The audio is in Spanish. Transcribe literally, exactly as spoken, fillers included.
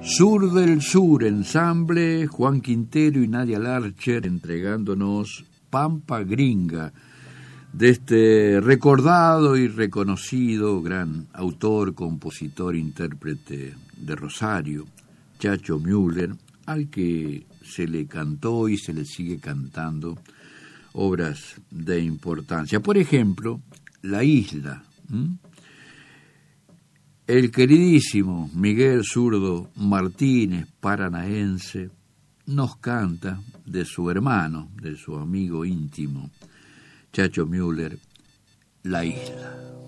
Sur del Sur, ensamble, Juan Quintero y Nadia Larcher entregándonos Pampa Gringa, de este recordado y reconocido gran autor, compositor, intérprete de Rosario, Chacho Müller, al que se le cantó y se le sigue cantando obras de importancia. Por ejemplo, La Isla. ¿Mm? El queridísimo Miguel Zurdo Martínez, paranaense, nos canta de su hermano, de su amigo íntimo, Chacho Müller, La Isla.